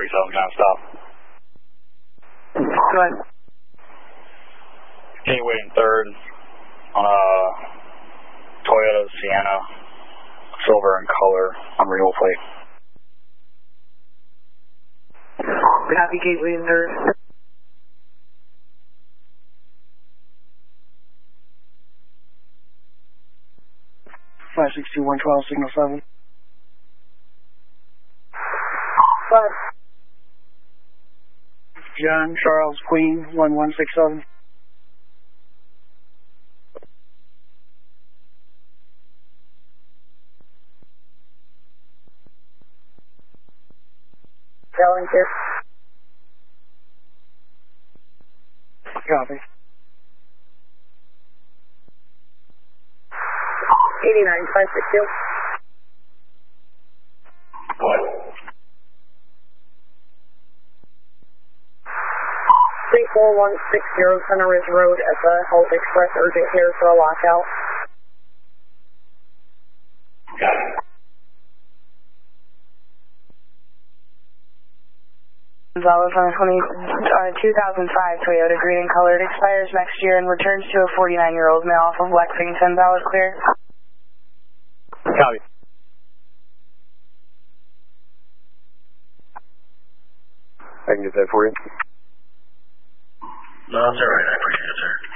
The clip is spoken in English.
37, can I stop? Go ahead. Okay, waiting third on a Toyota Sienna, silver in color, unreadable plate. Copy, gate waiting third. 56112, signal 7. 5. John Charles Queen 1167. Challenger. Copy. 89562. What? 34160 Center Ridge Road at the Health Express, urgent care for a lockout. Got it. Gonzalez on a 2005 Toyota green and colored, expires next year and returns to a 49-year-old male off of Lexington. Valid clear. Copy. I can get that for you. No, that's alright. I appreciate it, sir.